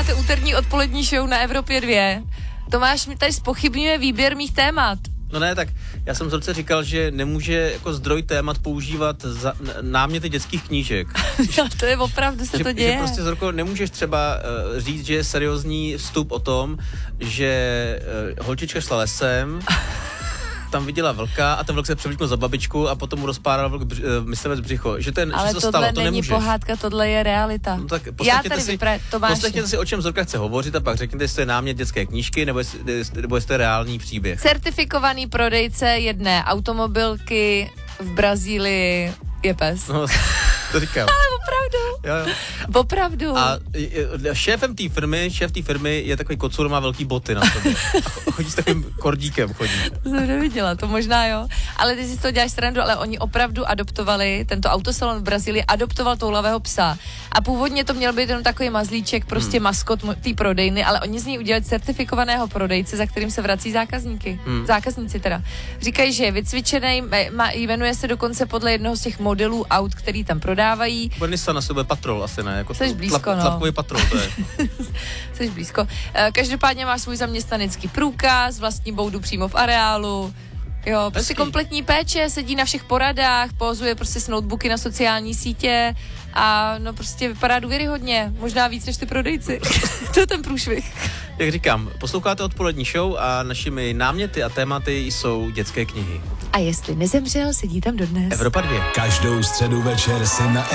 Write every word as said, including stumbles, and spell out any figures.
Posloucháte úterní odpolední show na Evropě dva. Tomáš mi tady zpochybňuje výběr mých témat. No ne, tak já jsem Zorce říkal, že nemůže jako zdroj témat používat za, náměty dětských knížek. No, to je opravdu, se že, to děje. Že prostě, Zorko, nemůžeš třeba uh, říct, že je seriózní vstup o tom, že uh, holčička šla lesem, tam viděla vlka a ten vlk se převlíknul za babičku a potom mu rozpáral vlk bři, uh, myslivec břicho. Že, ten, ale že to tohle stalo, to není nemůžeš. pohádka, tohle je realita. No tak já tady si, vypra... Tomáši. Poslechněte si, o čem Zorka chce hovořit a pak řekněte, jestli to je námět dětské knížky nebo jestli, nebo jestli to je reálný příběh. Certifikovaný prodejce jedné automobilky v Brazílii je pes. No, to říkám. Ale opravdu. Jo, jo. Opravdu. A šéfem té firmy, šéf té firmy je takový kocur, má velký boty na sobě. A chodí s takovým kordíkem, chodí. To jsem neviděla, to možná jo. Ale ty si to děláš srandu, ale oni opravdu adoptovali, tento autosalon v Brazílii adoptoval toulavého psa. A původně to měl být jenom takový mazlíček, prostě hmm. maskot té prodejny, ale oni z ní udělali certifikovaného prodejce, za kterým se vrací zákazníky. Hmm. Zákazníci teda. Říkají, že je vycvičený, jmenuje se dokonce podle jednoho z těch modelů aut, který tam prodávají. Bude Nissan na sebe Patrol asi, ne? Jako Jseš blízko, tlap, no. Tlapkový Patrol, to je. Jseš blízko. Každopádně má svůj zaměstnanecký průkaz, vlastní boudu přímo v areálu. Jo, prostě Hezký. Kompletní péče, sedí na všech poradách, pozuje prostě s notebooky na sociální sítě a no prostě vypadá důvěryhodně, možná víc než ty prodejci. To je ten průšvih. Jak říkám, posloucháte odpolední show a našimi náměty a tématy jsou dětské knihy. A jestli nezemřel, sedí tam dodnes. Evropa dva. Každou středu večer si na